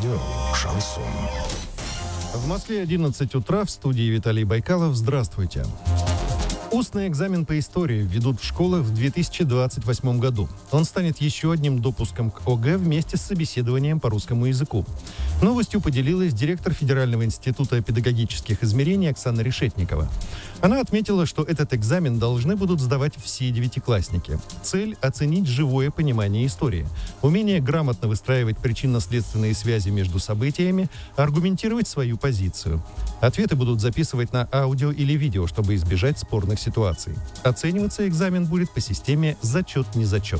Радио «Шансон». В Москве 11 утра, в студии Виталий Байкалов. Здравствуйте. Устный экзамен по истории введут в школах в 2028 году. Он станет еще одним допуском к ОГЭ вместе с собеседованием по русскому языку. Новостью поделилась директор Федерального института педагогических измерений Оксана Решетникова. Она отметила, что этот экзамен должны будут сдавать все девятиклассники. Цель – оценить живое понимание истории, умение грамотно выстраивать причинно-следственные связи между событиями, аргументировать свою позицию. Ответы будут записывать на аудио или видео, чтобы избежать спорных ситуаций. Оцениваться экзамен будет по системе «зачет-не зачет».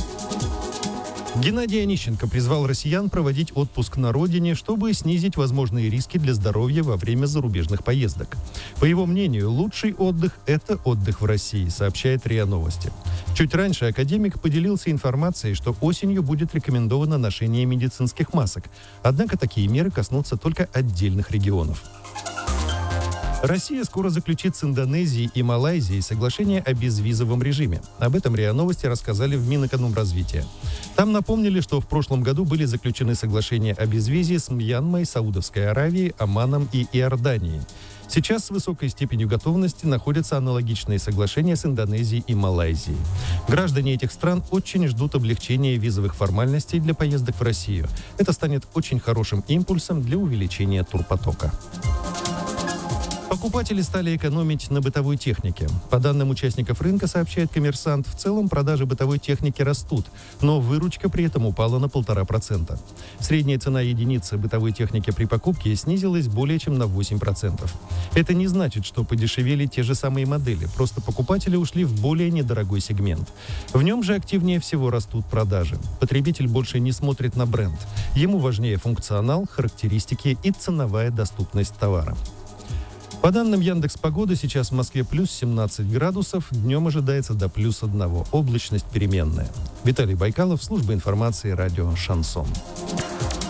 Геннадий Онищенко призвал россиян проводить отпуск на родине, чтобы снизить возможные риски для здоровья во время зарубежных поездок. По его мнению, лучший отдых – это отдых в России, сообщает РИА Новости. Чуть раньше академик поделился информацией, что осенью будет рекомендовано ношение медицинских масок. Однако такие меры коснутся только отдельных регионов. Россия скоро заключит с Индонезией и Малайзией соглашение о безвизовом режиме. Об этом РИА Новости рассказали в Минэкономразвития. Там напомнили, что в прошлом году были заключены соглашения о безвизе с Мьянмой, Саудовской Аравией, Оманом и Иорданией. Сейчас с высокой степенью готовности находятся аналогичные соглашения с Индонезией и Малайзией. Граждане этих стран очень ждут облегчения визовых формальностей для поездок в Россию. Это станет очень хорошим импульсом для увеличения турпотока. Покупатели стали экономить на бытовой технике. По данным участников рынка, сообщает «Коммерсант», в целом продажи бытовой техники растут, но выручка при этом упала на 1,5%. Средняя цена единицы бытовой техники при покупке снизилась более чем на 8%. Это не значит, что подешевели те же самые модели, просто покупатели ушли в более недорогой сегмент. В нем же активнее всего растут продажи. Потребитель больше не смотрит на бренд. Ему важнее функционал, характеристики и ценовая доступность товара. По данным Яндекс.Погоды, сейчас в Москве плюс 17 градусов, днем ожидается до плюс 1. Облачность переменная. Виталий Байкалов, служба информации радио «Шансон».